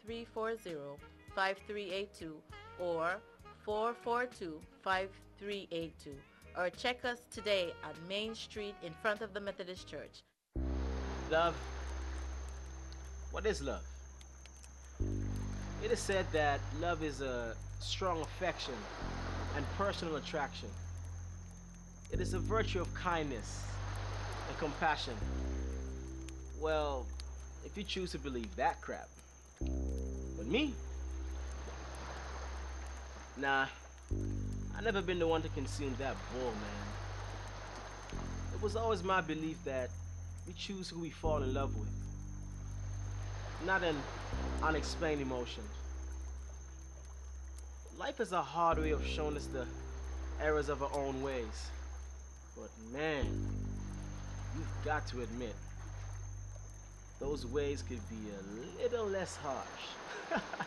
340-5382 or 442-5382, or check us today on Main Street in front of the Methodist Church. Love. What is love? It is said that love is a strong affection and personal attraction. It is a virtue of kindness and compassion. Well, if you choose to believe that crap. But me? Nah, I never been the one to consume that bull, man. It was always my belief that we choose who we fall in love with, not an unexplained emotion. Life is a hard way of showing us the errors of our own ways. But man, you've got to admit, those ways could be a little less harsh.